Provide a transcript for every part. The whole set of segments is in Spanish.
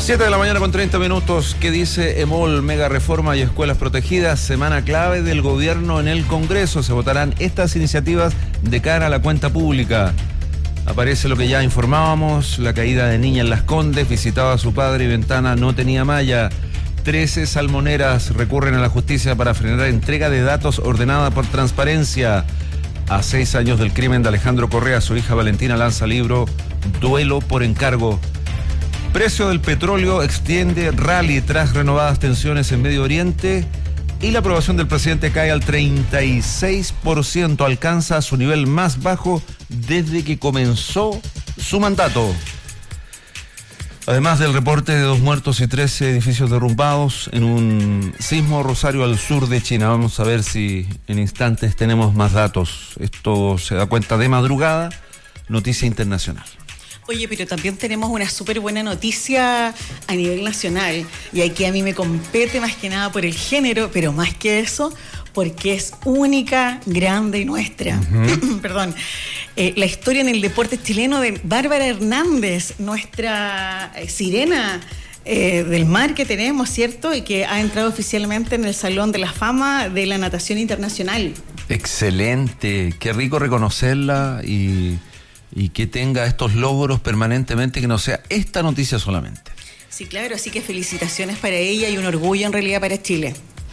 7 de la mañana con 30 minutos. ¿Qué dice EMOL? Mega reforma y escuelas protegidas. Semana clave del gobierno en el Congreso. Se votarán estas iniciativas de cara a la cuenta pública. Aparece lo que ya informábamos, la caída de niña en Las Condes, visitaba a su padre y ventana no tenía malla. 13 salmoneras recurren a la justicia para frenar entrega de datos ordenada por Transparencia. A 6 años del crimen de Alejandro Correa, su hija Valentina lanza libro Duelo por encargo. Precio del petróleo extiende rally tras renovadas tensiones en Medio Oriente y la aprobación del presidente cae al 36%, alcanza su nivel más bajo desde que comenzó su mandato. Además del reporte de 2 muertos y 13 edificios derrumbados en un sismo Rosario al sur de China. Vamos a ver si en instantes tenemos más datos. Esto se da cuenta de madrugada, noticia internacional. Oye, pero también tenemos una súper buena noticia a nivel nacional, y aquí a mí me compete más que nada por el género, pero más que eso, porque es única, grande y nuestra. Perdón. La historia en el deporte chileno de Bárbara Hernández, nuestra sirena del mar que tenemos, ¿cierto? Y que ha entrado oficialmente en el Salón de la Fama de la Natación Internacional. Excelente, qué rico reconocerla y que tenga estos logros permanentemente, que no sea esta noticia solamente. Sí, claro, así que felicitaciones para ella y un orgullo en realidad para Chile.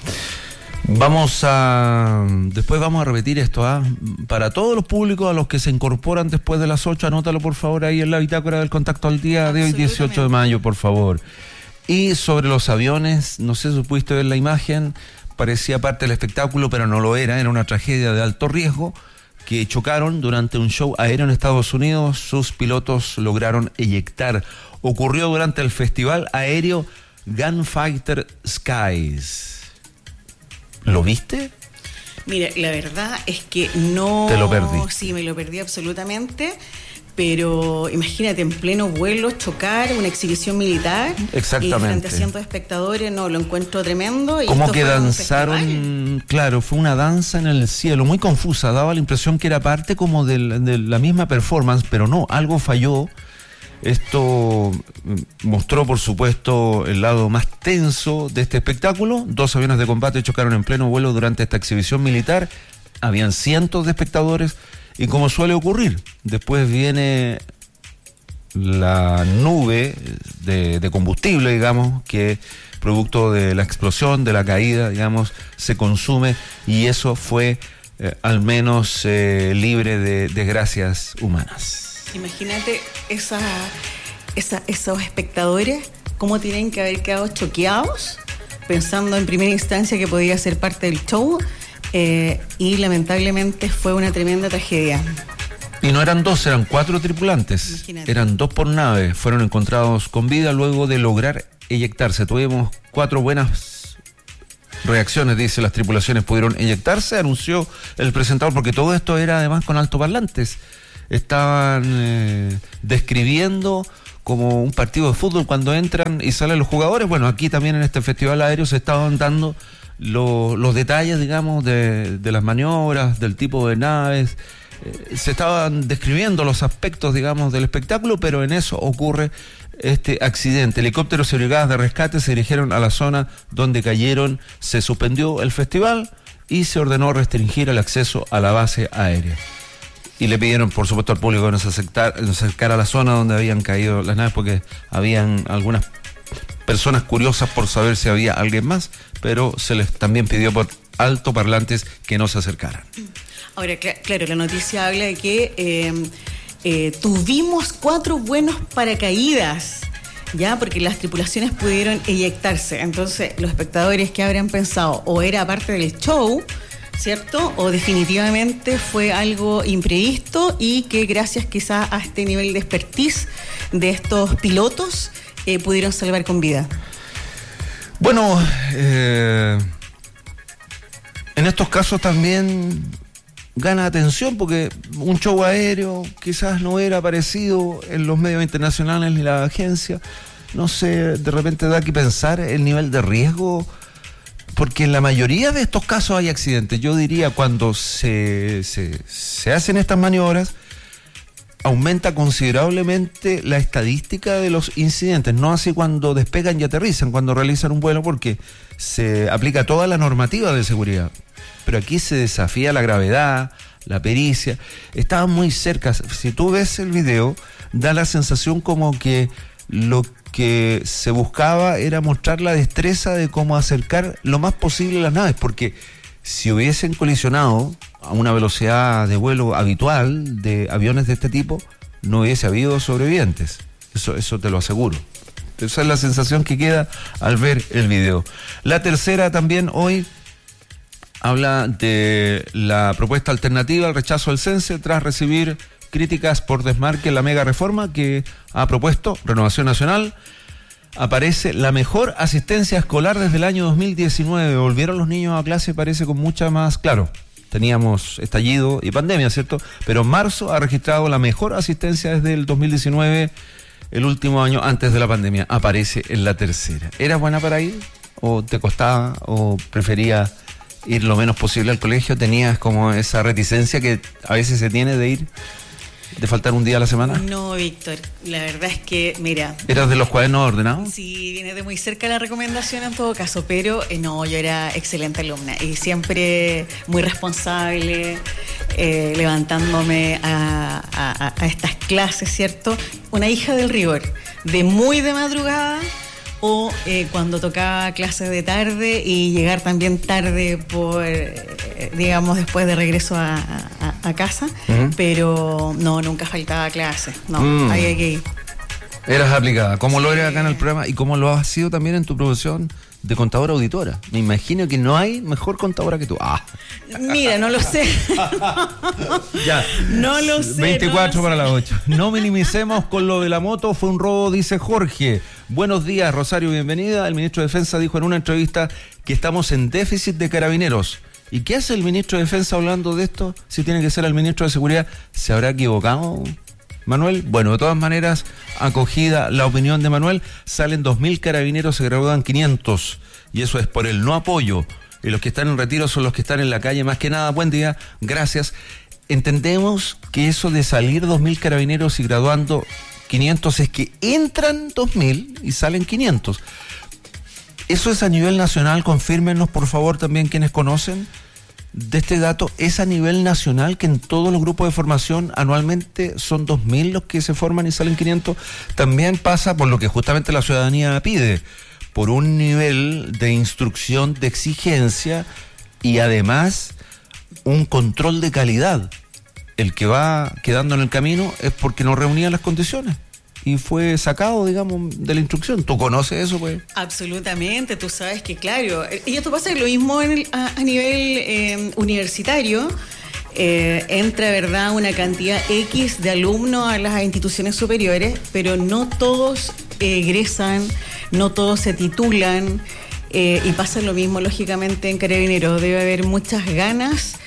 Después vamos a repetir esto, para todos los públicos a los que se incorporan después de las 8, anótalo por favor ahí en la bitácora del contacto al día de hoy, 18 de mayo, por favor. Y sobre los aviones, no sé si pudiste ver la imagen, parecía parte del espectáculo, pero no lo era una tragedia de alto riesgo, que chocaron durante un show aéreo en Estados Unidos. Sus pilotos lograron eyectar. Ocurrió durante el festival aéreo Gunfighter Skies. ¿Lo viste? Mira, la verdad es que no... Te lo perdí. Sí, me lo perdí absolutamente. Pero imagínate, en pleno vuelo, chocar, una exhibición militar. Exactamente. Y frente a cientos de espectadores, no, lo encuentro tremendo. Y como que danzaron, claro, fue una danza en el cielo, muy confusa, daba la impresión que era parte como de la misma performance, pero no, algo falló. Esto mostró, por supuesto, el lado más tenso de este espectáculo. 2 aviones de combate chocaron en pleno vuelo durante esta exhibición militar. Habían cientos de espectadores. Y como suele ocurrir, después viene la nube de combustible, digamos, que producto de la explosión, de la caída, digamos, se consume, y eso fue al menos libre de desgracias humanas. Imagínate esos espectadores, cómo tienen que haber quedado choqueados, pensando en primera instancia que podía ser parte del show. Y lamentablemente fue una tremenda tragedia. Y no eran 2, eran 4 tripulantes. Imagínate. Eran 2 por nave. Fueron encontrados con vida luego de lograr eyectarse. Tuvimos 4 buenas reacciones, dice, las tripulaciones pudieron eyectarse, anunció el presentador, porque todo esto era además con altoparlantes. Estaban describiendo como un partido de fútbol cuando entran y salen los jugadores. Bueno, aquí también en este festival aéreo se estaban dando los detalles, digamos, de las maniobras, del tipo de naves. Se estaban describiendo los aspectos, digamos, del espectáculo, pero en eso ocurre este accidente. Helicópteros y brigadas de rescate se dirigieron a la zona donde cayeron. Se suspendió el festival y se ordenó restringir el acceso a la base aérea. Y le pidieron, por supuesto, al público que no se acercara a la zona donde habían caído las naves, porque habían algunas personas curiosas por saber si había alguien más, pero se les también pidió por altoparlantes que no se acercaran. Ahora, claro, la noticia habla de que tuvimos 4 buenos paracaídas, ya, porque las tripulaciones pudieron eyectarse. Entonces, los espectadores que habrán pensado, o era parte del show, ¿cierto? O definitivamente fue algo imprevisto, y que gracias quizás a este nivel de expertise de estos pilotos pudieron salvar con vida. Bueno, en estos casos también gana atención, porque un show aéreo quizás no era aparecido en los medios internacionales ni la agencia. No sé, de repente da que pensar el nivel de riesgo, porque en la mayoría de estos casos hay accidentes. Yo diría, cuando se hacen estas maniobras, aumenta considerablemente la estadística de los incidentes, no así cuando despegan y aterrizan, cuando realizan un vuelo, porque se aplica toda la normativa de seguridad. Pero aquí se desafía la gravedad, la pericia. Estaban muy cerca. Si tú ves el video, da la sensación como que lo que se buscaba era mostrar la destreza de cómo acercar lo más posible las naves, porque si hubiesen colisionado a una velocidad de vuelo habitual de aviones de este tipo, no hubiese habido sobrevivientes. Eso te lo aseguro. Esa es la sensación que queda al ver el video. La tercera también hoy habla de la propuesta alternativa al rechazo del CENSE tras recibir críticas por desmarque en la mega reforma que ha propuesto Renovación Nacional. Aparece la mejor asistencia escolar desde el año 2019. Volvieron los niños a clase, parece, con mucha más... Claro, teníamos estallido y pandemia, ¿cierto? Pero marzo ha registrado la mejor asistencia desde el 2019, el último año antes de la pandemia. Aparece en la tercera. ¿Eras buena para ir? ¿O te costaba? ¿O preferías ir lo menos posible al colegio? ¿Tenías como esa reticencia que a veces se tiene de ir, de faltar un día a la semana? No, Víctor, la verdad es que, mira... ¿Eras de los cuadernos ordenados? Sí, viene de muy cerca la recomendación en todo caso, pero no, yo era excelente alumna y siempre muy responsable, levantándome a estas clases, ¿cierto? Una hija del rigor, de muy de madrugada, o cuando tocaba clases de tarde y llegar también tarde por, digamos, después de regreso a casa, pero no, nunca faltaba clase, no, había que ir. Eras aplicada, ¿cómo lo eres acá en el programa y cómo lo has sido también en tu profesión de contadora auditora? Me imagino que no hay mejor contadora que tú. Mira, no lo sé. Ya. No lo sé. 24 para las 8. No minimicemos con lo de la moto, fue un robo, dice Jorge. Buenos días, Rosario, bienvenida. El ministro de Defensa dijo en una entrevista que estamos en déficit de carabineros. ¿Y qué hace el ministro de Defensa hablando de esto? Si tiene que ser el ministro de Seguridad, ¿se habrá equivocado, Manuel? Bueno, de todas maneras, acogida la opinión de Manuel, salen 2.000 carabineros, se gradúan 500, y eso es por el no apoyo. Y los que están en retiro son los que están en la calle, más que nada. Buen día, gracias. Entendemos que eso de salir 2.000 carabineros y graduando 500 es que entran 2.000 y salen 500. Eso es a nivel nacional, confírmenos por favor también quienes conocen de este dato. Es a nivel nacional que en todos los grupos de formación anualmente son 2.000 los que se forman y salen 500. También pasa por lo que justamente la ciudadanía pide, por un nivel de instrucción, de exigencia y además un control de calidad. El que va quedando en el camino es porque no reunía las condiciones y fue sacado, digamos, de la instrucción. ¿Tú conoces eso, pues? Absolutamente, tú sabes que, claro, y esto pasa lo mismo a nivel universitario. Entra, ¿verdad?, una cantidad X de alumnos a las instituciones superiores, pero no todos egresan, no todos se titulan, y pasa lo mismo, lógicamente, en Carabineros. Debe haber muchas ganas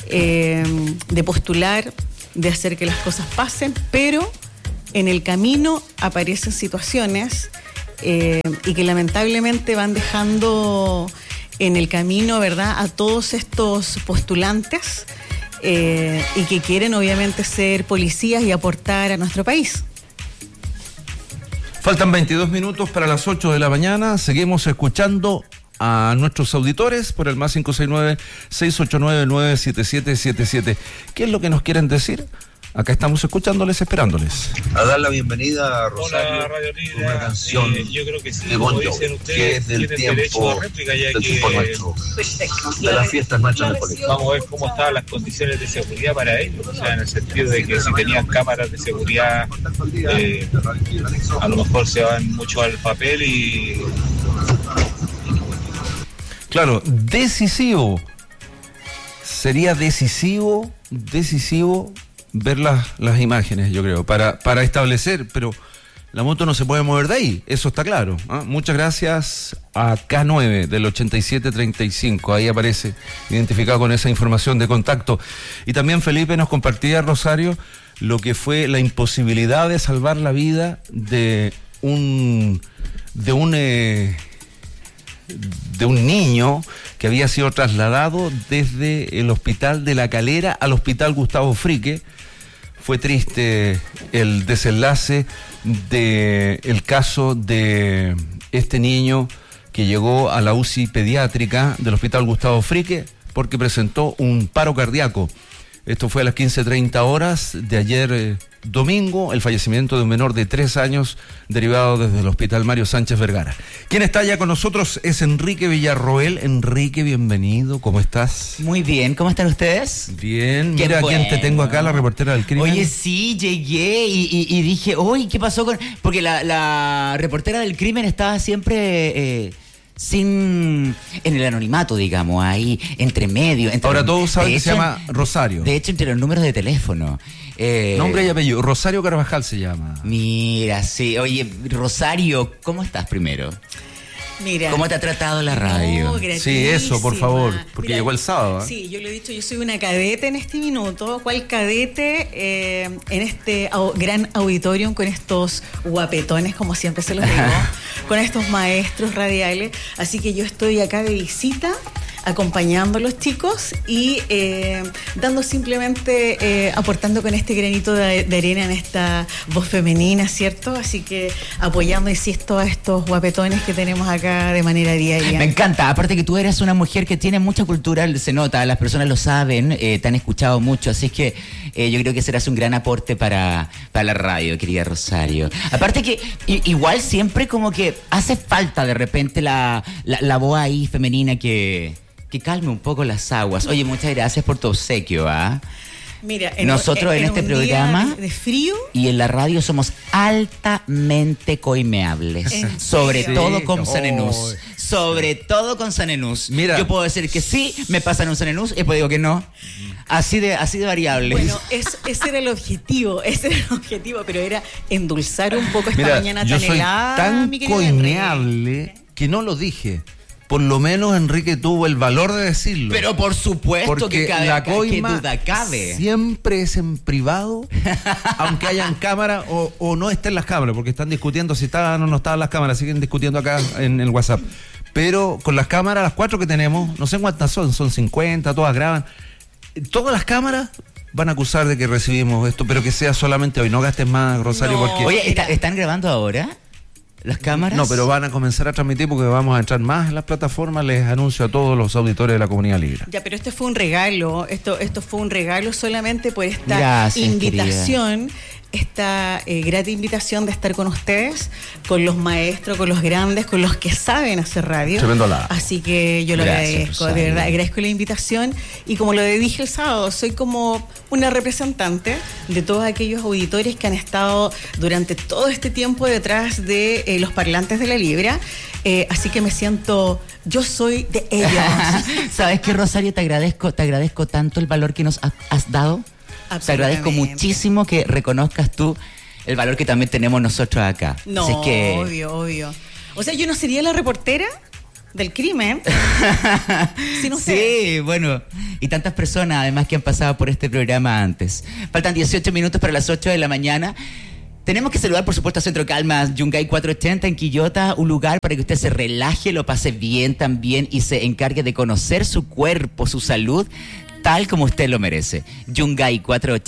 de postular, de hacer que las cosas pasen, pero en el camino aparecen situaciones y que lamentablemente van dejando en el camino, ¿verdad?, a todos estos postulantes y que quieren obviamente ser policías y aportar a nuestro país. Faltan 22 minutos para las 8 de la mañana. Seguimos escuchando a nuestros auditores por el más 569-689-97777. ¿Qué es lo que nos quieren decir? Acá estamos escuchándoles, esperándoles. A dar la bienvenida a Rosario. Hola, Radio Libre. Una canción yo creo que sí, de Bon Jovi, dicen ustedes, que es del tiempo, réplica, ya del que tiempo nuestro, de las fiestas nuestras del colegio. vamos a ver cómo estaban las condiciones de seguridad para ellos, o sea, en el sentido de que si tenían cámaras de seguridad, a lo mejor se van mucho al papel y... Claro, decisivo. Sería decisivo ver las imágenes, yo creo, para establecer, pero la moto no se puede mover de ahí, eso está claro. Muchas gracias a K9 del 8735, ahí aparece identificado con esa información de contacto. Y también Felipe nos compartía, Rosario, lo que fue la imposibilidad de salvar la vida de un niño que había sido trasladado desde el hospital de La Calera al hospital Gustavo Frique. Fue triste el desenlace del caso de este niño que llegó a la UCI pediátrica del Hospital Gustavo Frique porque presentó un paro cardíaco. Esto fue a las 15:30 horas de ayer domingo, el fallecimiento de un menor de 3 años derivado desde el Hospital Mario Sánchez Vergara. Quien está ya con nosotros es Enrique Villarroel. Enrique, bienvenido, ¿cómo estás? Muy bien, ¿cómo están ustedes? Bien, Qué mira bueno. quién te tengo acá, la reportera del crimen. Oye, sí, llegué y dije, uy, ¿qué pasó con...? Porque la reportera del crimen estaba siempre... en el anonimato, digamos, ahí, entre medio. Ahora todos saben que se llama Rosario. De hecho, entre los números de teléfono. Nombre y apellido, Rosario Carvajal se llama. Mira, sí. Oye, Rosario, ¿cómo estás primero? Mira, ¿Cómo te ha tratado la radio? Sí, eso, por favor, porque Mira, llegó el sábado. Sí, yo lo he dicho, yo soy una cadete en este minuto. ¿Cuál cadete en este gran auditorium con estos guapetones, como siempre se los digo, con estos maestros radiales? Así que yo estoy acá de visita, acompañando a los chicos y dando simplemente, aportando con este granito de arena en esta voz femenina, ¿cierto? Así que apoyando, insisto, a estos guapetones que tenemos acá de manera diaria. Me encanta, aparte que tú eres una mujer que tiene mucha cultura, se nota, las personas lo saben, te han escuchado mucho, así que yo creo que serás un gran aporte para la radio, querida Rosario. Aparte que igual siempre como que hace falta de repente la voz ahí femenina que calme un poco las aguas. Oye, muchas gracias por tu obsequio, ¿ah? Mira, nosotros en este un programa día de frío y en la radio somos altamente coimeables, sobre todo con Sanenús. Sobre todo con Sanenús. Mira, yo puedo decir que sí, me pasan un Sanenús y después digo que no. Así de variables. Bueno, ese era el objetivo, pero era endulzar un poco esta mira, mañana yo tan soy helada, tan mi querido coimeable Enrique. que no lo dije. Por lo menos Enrique tuvo el valor de decirlo. Pero por supuesto porque que cabe, la ¿qué coima duda cabe? siempre es en privado, aunque hayan cámaras o no estén las cámaras, porque están discutiendo si estaban o no estaban las cámaras, siguen discutiendo acá en el WhatsApp. Pero con las cámaras, las 4 que tenemos, no sé cuántas son 50, todas graban. Todas las cámaras van a acusar de que recibimos esto, pero que sea solamente hoy. No gastes más, Rosario, No. porque... Oye, ¿están grabando ahora las cámaras? No, pero van a comenzar a transmitir porque vamos a entrar más en las plataformas. Les anuncio a todos los auditores de la Comunidad Libre. Ya, pero este fue un regalo. Esto fue un regalo solamente por esta Gracias, invitación. Esta grata invitación de estar con ustedes, con los maestros, con los grandes, con los que saben hacer radio. Tremendo lado. Así que yo lo Gracias, agradezco, Rosario. de verdad, agradezco la invitación. Y como lo dije el sábado, soy como una representante de todos aquellos auditores que han estado durante todo este tiempo detrás de los parlantes de la Libra. Así que me siento, yo soy de ellos. ¿Sabes qué, Rosario? Te agradezco tanto el valor que nos has dado. Te agradezco muchísimo que reconozcas tú el valor que también tenemos nosotros acá. No, Así que... obvio. O sea, yo no sería la reportera del crimen sin usted. Sí, bueno, y tantas personas además que han pasado por este programa antes. Faltan 18 minutos para las 8 de la mañana. Tenemos que saludar, por supuesto, a Centro Calma Yungay 480 en Quillota, un lugar para que usted se relaje, lo pase bien también y se encargue de conocer su cuerpo, su salud, tal como usted lo merece. Yungay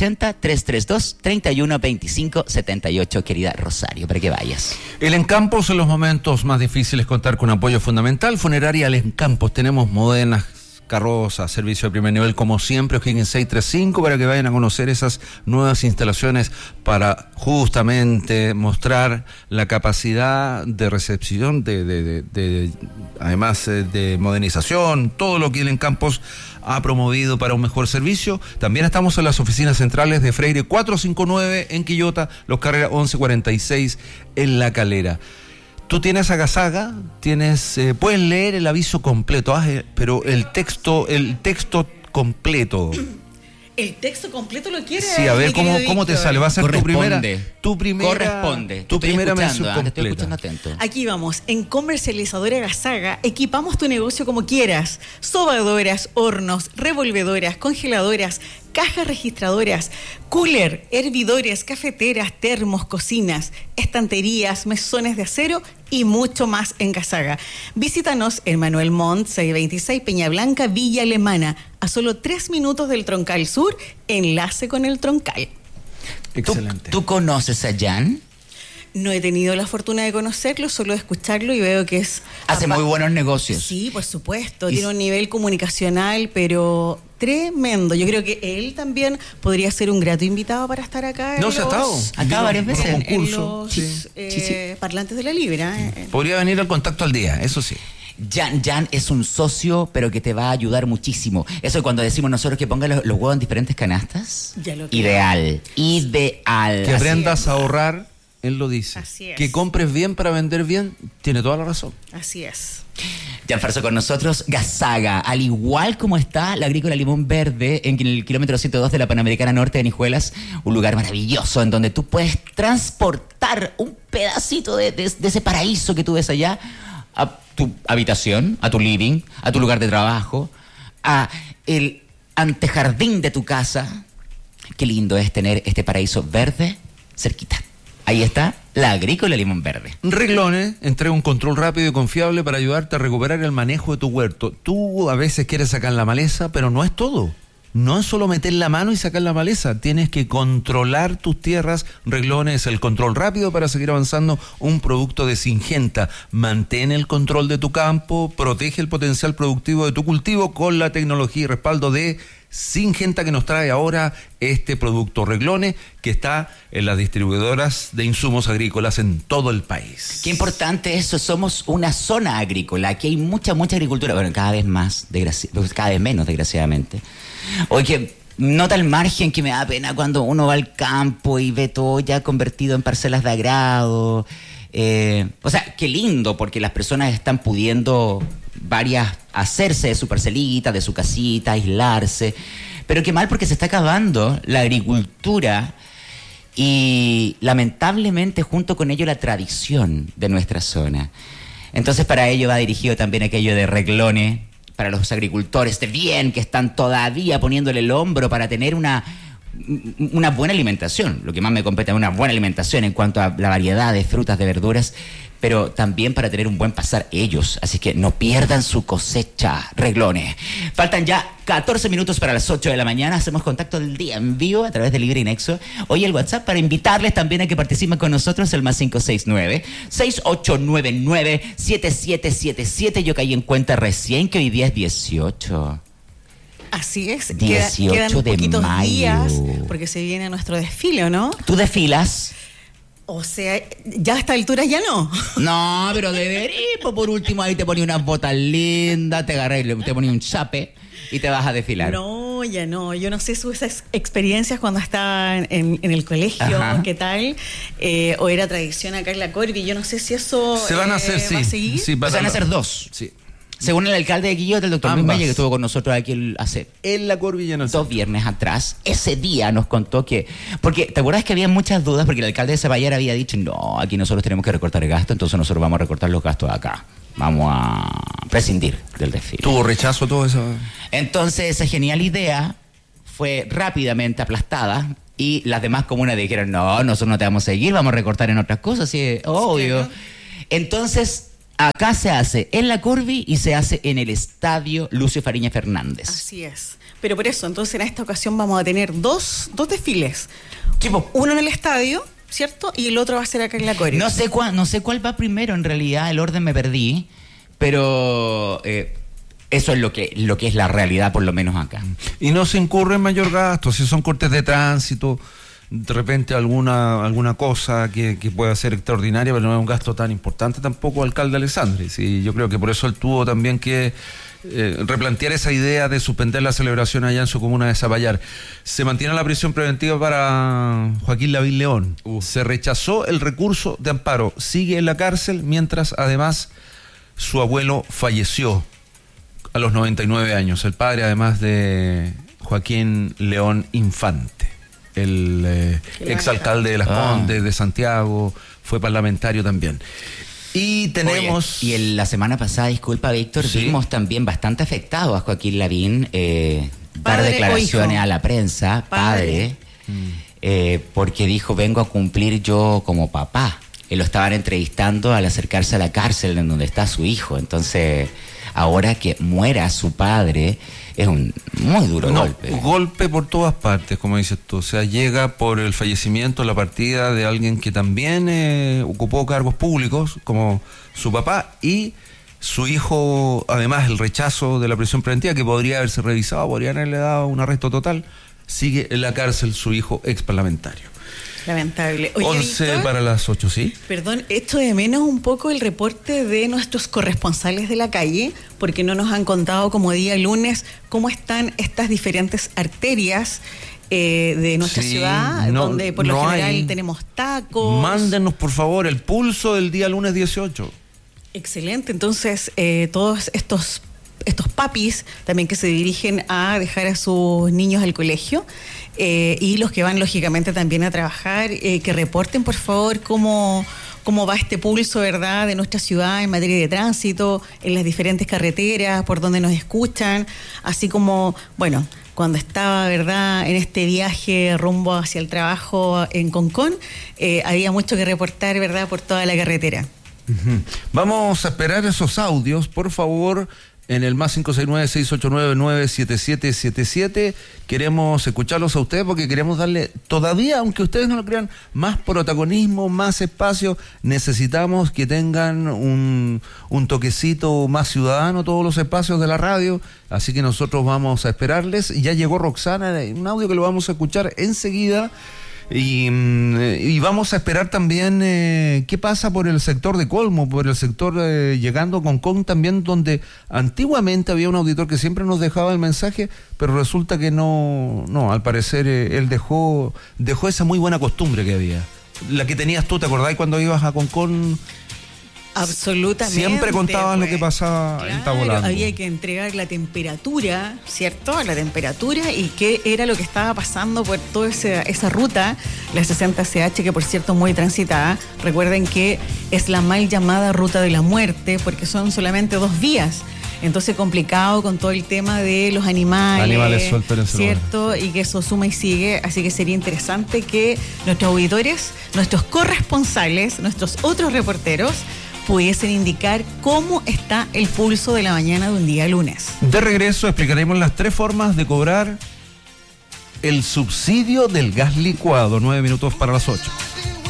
480-332-3125-78, querida Rosario, para que vayas. El Encampos, en los momentos más difíciles, contar con apoyo fundamental. Funeraria El Encampos, tenemos modernas carrozas, servicio de primer nivel, como siempre, O'Higgins 635, para que vayan a conocer esas nuevas instalaciones para justamente mostrar la capacidad de recepción, además de modernización, todo lo que el Encampos ha promovido para un mejor servicio. También estamos en las oficinas centrales de Freire 459 en Quillota, Los Carreras 1146 en La Calera. Tú tienes agasaga, puedes leer el aviso completo, pero el texto completo. ¿El texto completo lo quiere? Sí, a ver cómo te sale. Va a ser Corresponde. tu primera mención te estoy escuchando completa. atento. Aquí vamos, en Comercializadora Agasaga equipamos tu negocio como quieras. Sobadoras, hornos, revolvedoras, congeladoras, cajas registradoras, cooler, hervidores, cafeteras, termos, cocinas, estanterías, mesones de acero y mucho más en Agasaga. Visítanos en Manuel Montt 626 Peña Blanca, Villa Alemana, a solo 3 minutos del Troncal Sur, enlace con el Troncal. Excelente. ¿Tú conoces a Jan? No he tenido la fortuna de conocerlo, solo de escucharlo y veo que es... Hace muy buenos negocios. Sí, por supuesto. Y Tiene un nivel comunicacional, pero tremendo. Yo creo que él también podría ser un grato invitado para estar acá. No, se ha estado. Acá varias veces. En los parlantes de la Libra. Podría venir al Contacto al Día, eso sí. Jan es un socio, pero que te va a ayudar muchísimo. Eso cuando decimos nosotros que ponga los huevos en diferentes canastas. Ya lo creo. Ideal. Que aprendas a ahorrar, él lo dice. Así es. Que compres bien para vender bien, tiene toda la razón. Así es. Jan Farso con nosotros, Gazaga, al igual como está la Agrícola Limón Verde en el kilómetro 102 de la Panamericana Norte de Nijuelas, un lugar maravilloso en donde tú puedes transportar un pedacito de ese paraíso que tú ves allá a tu habitación, a tu living, a tu lugar de trabajo, a el antejardín de tu casa. Qué lindo es tener este paraíso verde cerquita. Ahí está la Agrícola Limón Verde. Reglones entrega un control rápido y confiable para ayudarte a recuperar el manejo de tu huerto. Tú a veces quieres sacar la maleza, pero no es todo. No es solo meter la mano y sacar la maleza. Tienes que controlar tus tierras. Reglones, el control rápido para seguir avanzando. Un producto de Syngenta. Mantén el control de tu campo, protege el potencial productivo de tu cultivo con la tecnología y respaldo de Syngenta, que nos trae ahora este producto Reglones, que está en las distribuidoras de insumos agrícolas en todo el país. Qué importante eso, somos una zona agrícola, aquí hay mucha agricultura, bueno, cada vez más, cada vez menos, desgraciadamente. Oye, nota el margen que me da pena cuando uno va al campo y ve todo ya convertido en parcelas de agrado. O sea, qué lindo, porque las personas están pudiendo hacerse de su parcelita, de su casita, aislarse. Pero qué mal, porque se está acabando la agricultura y lamentablemente junto con ello la tradición de nuestra zona. Entonces para ello va dirigido también aquello de Reglones para los agricultores de bien que están todavía poniéndole el hombro para tener una buena alimentación. Lo que más me compete es una buena alimentación en cuanto a la variedad de frutas, de verduras, pero también para tener un buen pasar ellos. Así que no pierdan su cosecha, Reglones. Faltan ya 14 minutos para las 8 de la mañana. Hacemos Contacto del Día en vivo a través de Libre y Nexo. Hoy el WhatsApp para invitarles también a que participen con nosotros, el más 569-6899-7777. Yo caí en cuenta recién que hoy día es 18. Así es. 18 quedan de poquitos mayo. días porque se viene nuestro desfile, ¿o no? ¿Tú desfilas? O sea, ya a esta altura ya no. No, pero debería. Por último, ahí te ponía unas botas lindas, te agarré, te ponía un chape y te vas a desfilar. No, ya no. Yo no sé esas experiencias cuando estaba en el colegio, Ajá. qué tal. O era tradición acá en la Corvi. Yo no sé si eso Se van a hacer, va a sí. seguir. Sí, O sea, van a ser ser dos. Sí. Según el alcalde de Quillota, el doctor Luis Ambas. Maya, que estuvo con nosotros aquí hace En la Corbilla, no sé. 2 viernes atrás, ese día nos contó que... Porque, ¿te acuerdas que había muchas dudas? Porque el alcalde de Zapallar había dicho, no, aquí nosotros tenemos que recortar el gasto, entonces nosotros vamos a recortar los gastos acá. Vamos a prescindir del desfile. Tuvo rechazo todo eso. Entonces, esa genial idea fue rápidamente aplastada y las demás comunas dijeron, no, nosotros no te vamos a seguir, vamos a recortar en otras cosas, sí, obvio. claro. Entonces... Acá se hace en la Corvi y se hace en el Estadio Lucio Fariña Fernández. Así es. Pero por eso, entonces en esta ocasión vamos a tener dos desfiles. Tipo, Uno en el estadio, ¿cierto? Y el otro va a ser acá en la Corvi. no sé cuál va primero en realidad, el orden me perdí, pero eso es lo que es la realidad, por lo menos acá. Y no se incurre en mayor gasto, si son cortes de tránsito, de repente alguna cosa que pueda ser extraordinaria, pero no es un gasto tan importante tampoco, alcalde Alessandri. Sí, yo creo que por eso él tuvo también que replantear esa idea de suspender la celebración allá en su comuna de Zapallar. Se mantiene la prisión preventiva para Joaquín Lavín León. Se rechazó el recurso de amparo. Sigue en la cárcel, mientras además su abuelo falleció a los 99 años. El padre, además de Joaquín León Infante, el exalcalde de Las Condes, de Santiago, fue parlamentario también. Y tenemos... Oye, y la semana pasada, disculpa Víctor, Sí. vimos también bastante afectado a Joaquín Lavín dar ¿Padre o declaraciones hijo? a la prensa, padre, porque dijo, vengo a cumplir yo como papá. Lo estaban entrevistando al acercarse a la cárcel en donde está su hijo. Entonces, ahora que muera su padre, es un muy duro golpe. Golpe por todas partes, como dices tú. O sea, llega por el fallecimiento, la partida de alguien que también ocupó cargos públicos, como su papá, y su hijo, además el rechazo de la prisión preventiva, que podría haberse revisado, podrían haberle dado un arresto total. Sigue en la cárcel su hijo ex parlamentario. Lamentable. Oye, 11 Víctor, para las 8, ¿sí? Perdón, esto de menos un poco el reporte de nuestros corresponsales de la calle, porque no nos han contado como día lunes cómo están estas diferentes arterias de nuestra ciudad, donde por lo general tenemos tacos. Mándenos, por favor, el pulso del día lunes 18. Excelente, entonces todos estos papis también que se dirigen a dejar a sus niños al colegio y los que van lógicamente también a trabajar, que reporten por favor cómo va este pulso, ¿verdad?, de nuestra ciudad en materia de tránsito, en las diferentes carreteras, por donde nos escuchan, así como, bueno, cuando estaba, ¿verdad?, en este viaje rumbo hacia el trabajo en Concón, había mucho que reportar, ¿verdad?, por toda la carretera. Uh-huh. Vamos a esperar esos audios, por favor, en el más 569-689-97777. Queremos escucharlos a ustedes porque queremos darle todavía, aunque ustedes no lo crean, más protagonismo, más espacio. Necesitamos que tengan un toquecito más ciudadano todos los espacios de la radio, así que nosotros vamos a esperarles. Ya llegó Roxana, un audio que lo vamos a escuchar enseguida. Y vamos a esperar también qué pasa por el sector de Colmo, por el sector llegando a Concón también, donde antiguamente había un auditor que siempre nos dejaba el mensaje, pero resulta que no, al parecer él dejó esa muy buena costumbre que había, la que tenías tú, ¿te acordás cuando ibas a Concón? Absolutamente. Siempre contabas lo que pasaba, claro, en Tabolando. Había que entregar la temperatura, ¿cierto? La temperatura y qué era lo que estaba pasando por toda esa ruta, la 60CH, que por cierto muy transitada. Recuerden que es la mal llamada ruta de la muerte porque son solamente 2 vías. Entonces complicado con todo el tema de los animales sueltos en ese ¿cierto? lugar. Y que eso suma y sigue, así que sería interesante que nuestros auditores, nuestros corresponsales, nuestros otros reporteros pudiesen indicar cómo está el pulso de la mañana de un día lunes. De regreso explicaremos las 3 formas de cobrar el subsidio del gas licuado. 9 minutos para las 8.